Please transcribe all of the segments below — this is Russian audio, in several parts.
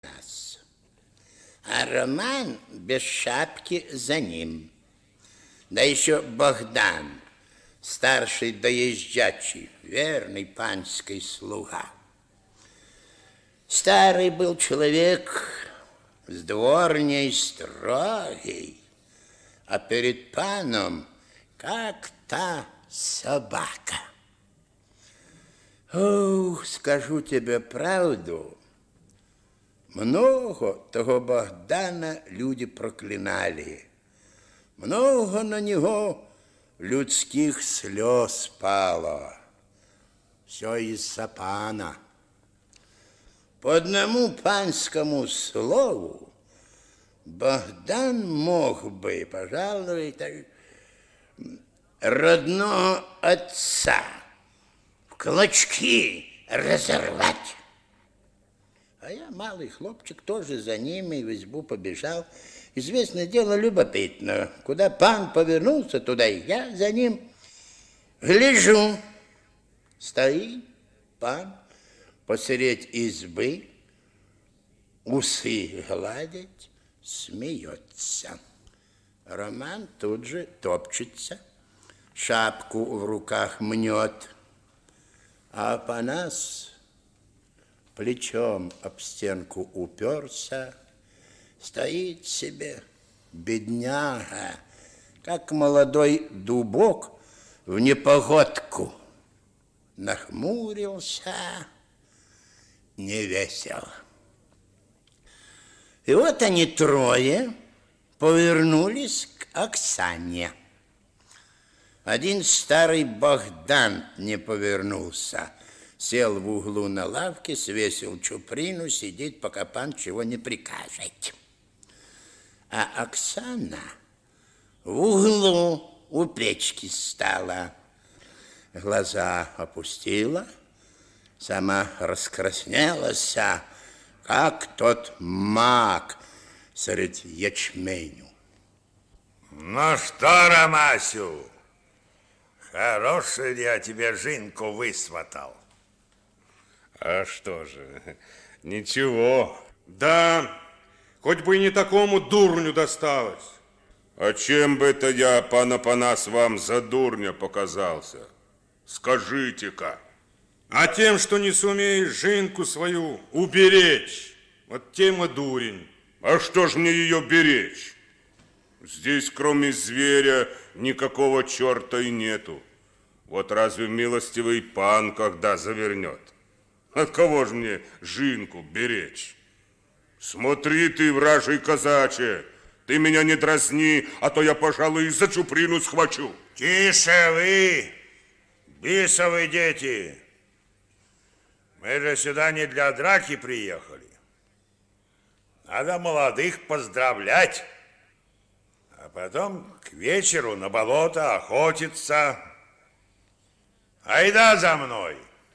нас. А Роман без шапки за ним. Да еще Богдан, старший доезжачий, верный панский слуга. Старый был человек с дворней строгий, а перед паном как та собака. Ох, скажу тебе правду, много того Богдана люди проклинали. Много на него людских слез пало. Все из-за пана. По одному панскому слову Богдан мог бы, пожалуй, родного отца в клочки разорвать. А я, малый хлопчик, тоже за ними в избу побежал. Известное дело, любопытно. Куда пан повернулся, туда и я за ним гляжу. Стоит пан посередь избы, усы гладить, смеется. Роман тут же топчется, шапку в руках мнет, а Апанас плечом об стенку уперся, стоит себе, бедняга, как молодой дубок в непогодку. Нахмурился, невесело. И вот они трое повернулись к Оксане. Один старый Богдан не повернулся. Сел в углу на лавке, свесил чуприну, сидит, пока пан чего не прикажет. А Оксана в углу у печки стала. Глаза опустила, сама раскраснелась, как тот мак средь ячменю. Ну что, Ромасю, хорошую я тебе жинку высватал. А что же, ничего. Да, хоть бы и не такому дурню досталось. А чем бы это я, пан Апанас, вам за дурня показался? Скажите-ка. А тем, что не сумеешь жинку свою уберечь. Вот тем и дурень. А что ж мне ее беречь? Здесь, кроме зверя, никакого черта и нету. Вот разве милостивый пан когда завернет? От кого же мне жинку беречь? Смотри ты, вражий казаче, ты меня не дразни, а то я, пожалуй, за чуприну схвачу. Тише вы, бисовы дети. Мы же сюда не для драки приехали. Надо молодых поздравлять, а потом к вечеру на болото охотиться. Айда за мной.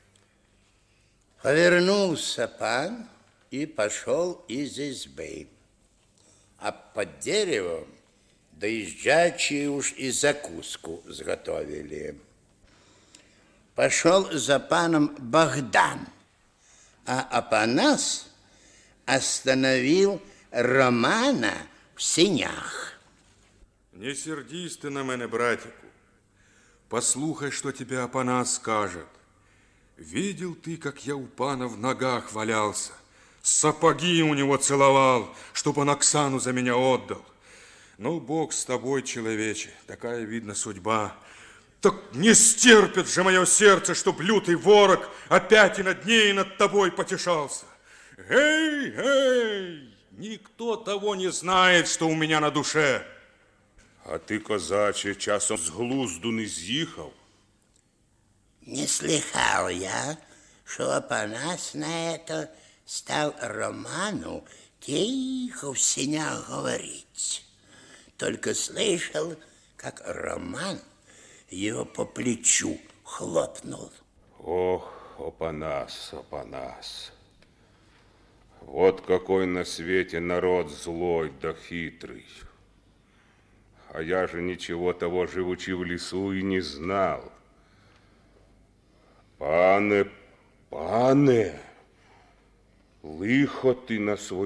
Повернулся пан и пошел из избы. А под деревом доезжачие уж и закуску сготовили. Пошел за паном Богдан, а Апанас остановил Романа в сенях. Не сердись ты на мене, братику. Послухай, что тебе Апанас скажет. Видел ты, как я у пана в ногах валялся, сапоги у него целовал, чтоб он Оксану за меня отдал. Ну, Бог с тобой, человече, такая, видно, судьба. Так не стерпит же мое сердце, чтоб лютый ворог опять и над ней, и над тобой потешался. Эй, эй, никто того не знает, что у меня на душе. А ты, козаче, часом с глузду не з'їхав? Не слыхал я, что Апанас на это стал Роману тихо в сенях говорить. Только слышал, как Роман его по плечу хлопнул. Ох, Апанас, Апанас, вот какой на свете народ злой да хитрый. А я же ничего того, живучи в лесу, и не знал. Пане, Лихо ты на свой